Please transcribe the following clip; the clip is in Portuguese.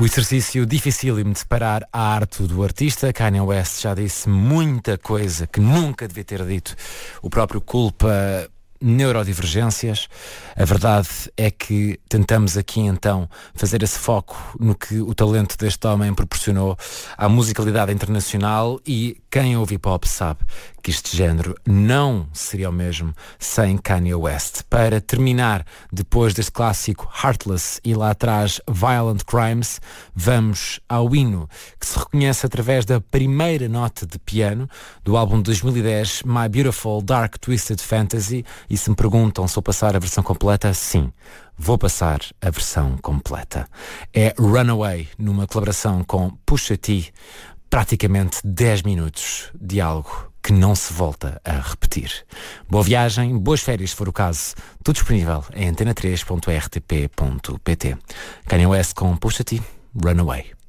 O exercício dificílimo de separar a arte do artista. Kanye West já disse muita coisa que nunca devia ter dito. O próprio culpa neurodivergências. A verdade é que tentamos aqui então fazer esse foco no que o talento deste homem proporcionou à musicalidade internacional, e quem ouve hip-hop sabe que este género não seria o mesmo sem Kanye West. Para terminar, depois deste clássico Heartless e lá atrás Violent Crimes, vamos ao hino que se reconhece através da primeira nota de piano do álbum de 2010 My Beautiful Dark Twisted Fantasy. E se me perguntam se vou passar a versão completa, sim, vou passar a versão completa. É Runaway, numa colaboração com Pusha T, praticamente 10 minutos de algo que não se volta a repetir. Boa viagem, boas férias se for o caso, tudo disponível em antena3.rtp.pt. Kanye West com Pusha T, Runaway.